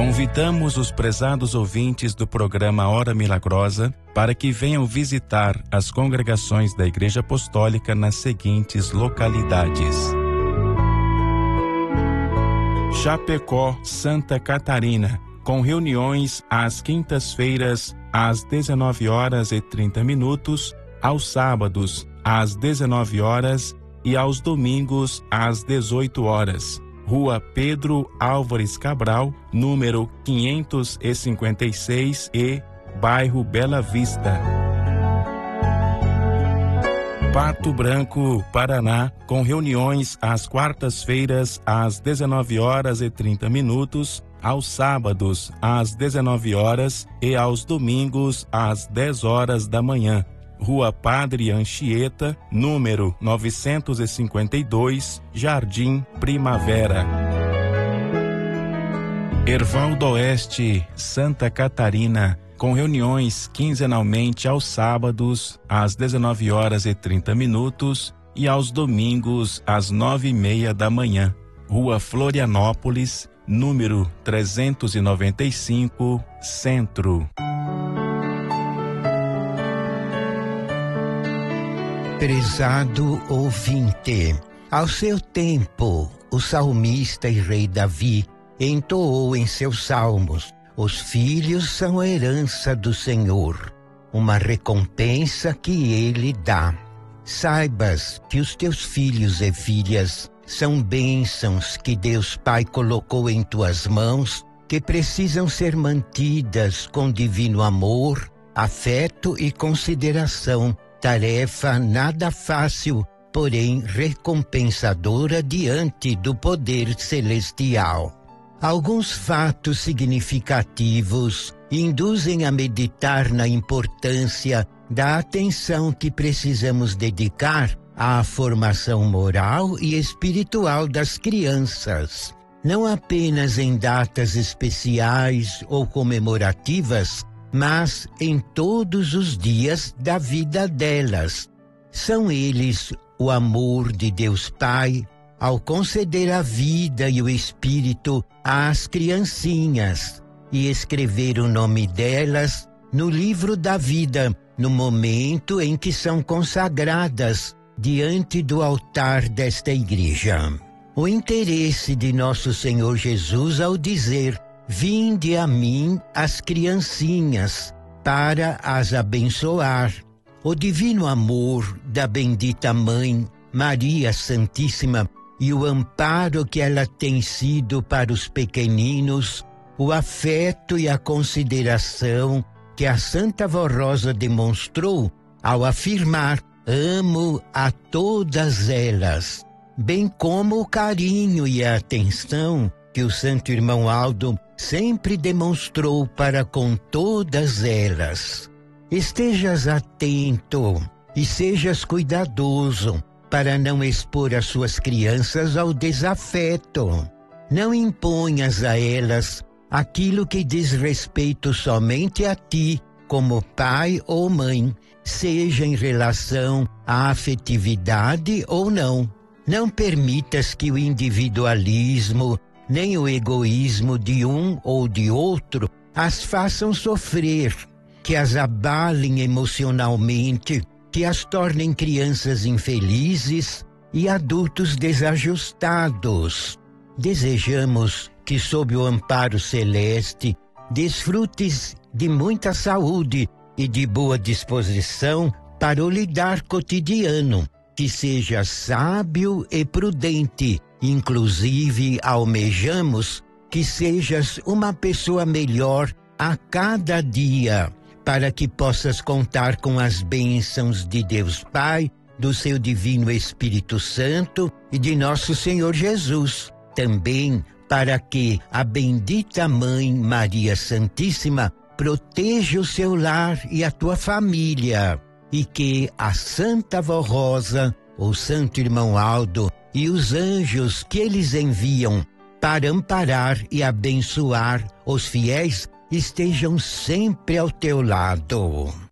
Convidamos os prezados ouvintes do programa Hora Milagrosa para que venham visitar as congregações da Igreja Apostólica nas seguintes localidades: Chapecó, Santa Catarina, com reuniões às quintas-feiras às 19h30, aos sábados às 19h e aos domingos às 18h. Rua Pedro Álvares Cabral, número 556 e bairro Bela Vista. Pato Branco, Paraná, com reuniões às quartas-feiras às 19h30, aos sábados às 19h e aos domingos às 10h da manhã. Rua Padre Anchieta, número 952, Jardim Primavera. Hervaldo Oeste, Santa Catarina, com reuniões quinzenalmente aos sábados às 19h30 e aos domingos às 9h30 da manhã. Rua Florianópolis, número 395, Centro. Prezado ouvinte, ao seu tempo, o salmista e rei Davi entoou em seus salmos: os filhos são a herança do Senhor, uma recompensa que Ele dá. Saibas que os teus filhos e filhas são bênçãos que Deus Pai colocou em tuas mãos, que precisam ser mantidas com divino amor, afeto e consideração. Tarefa nada fácil, porém recompensadora diante do poder celestial. Alguns fatos significativos induzem a meditar na importância da atenção que precisamos dedicar à formação moral e espiritual das crianças, não apenas em datas especiais ou comemorativas, mas em todos os dias da vida delas. São eles o amor de Deus Pai, ao conceder a vida e o Espírito às criancinhas, e escrever o nome delas no livro da vida, no momento em que são consagradas diante do altar desta igreja. O interesse de nosso Senhor Jesus ao dizer: vinde a mim as criancinhas, para as abençoar. O divino amor da bendita Mãe, Maria Santíssima, e o amparo que ela tem sido para os pequeninos, o afeto e a consideração que a Santa Vó Rosa demonstrou ao afirmar: amo a todas elas, bem como o carinho e a atenção que o Santo Irmão Aldo sempre demonstrou para com todas elas. Estejas atento e sejas cuidadoso para não expor as suas crianças ao desafeto. Não imponhas a elas aquilo que diz respeito somente a ti, como pai ou mãe, seja em relação à afetividade ou não. Não permitas que o individualismo nem o egoísmo de um ou de outro as façam sofrer, que as abalem emocionalmente, que as tornem crianças infelizes e adultos desajustados. Desejamos que, sob o amparo celeste, desfrutes de muita saúde e de boa disposição para o lidar cotidiano, que seja sábio e prudente. Inclusive, almejamos que sejas uma pessoa melhor a cada dia, para que possas contar com as bênçãos de Deus Pai, do seu Divino Espírito Santo e de nosso Senhor Jesus. Também para que a bendita Mãe Maria Santíssima proteja o seu lar e a tua família, e que a Santa Vó Rosa, o Santo Irmão Aldo e os anjos que eles enviam para amparar e abençoar os fiéis estejam sempre ao teu lado.